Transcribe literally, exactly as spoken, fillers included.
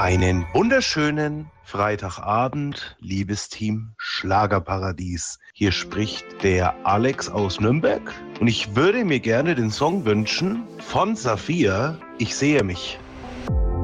Einen wunderschönen Freitagabend, liebes Team Schlagerparadies. Hier spricht der Alex aus Nürnberg und ich würde mir gerne den Song wünschen von Saphir, Ich sehe mich.